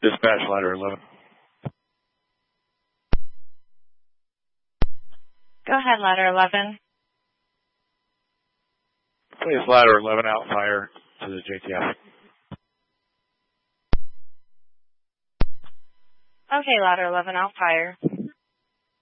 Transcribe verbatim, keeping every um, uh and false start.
Dispatch ladder eleven. Go ahead, ladder eleven. Please ladder eleven out fire to the J T F. Okay, ladder eleven out fire.